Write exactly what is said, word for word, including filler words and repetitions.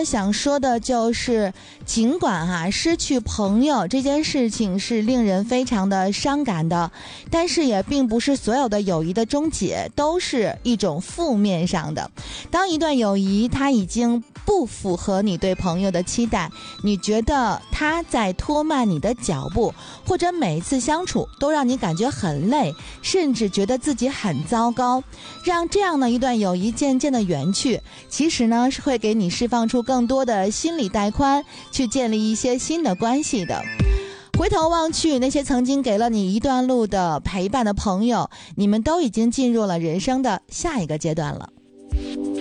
呢想说的就是，尽管哈、啊、失去朋友这件事情是令人非常的伤感的，但是也并不是所有的友谊的终结都是一种负面上的。当一段友谊它已经不符合你对朋友的期待，你觉得他在拖慢你的脚步，或者每一次相处都让你感觉很累，甚至觉得自己很糟糕，让这样的一段友谊渐渐的远去，其实呢是会给你释放出更多的心理带宽，去建立一些新的关系的。回头望去，那些曾经给了你一段路的陪伴的朋友，你们都已经进入了人生的下一个阶段了。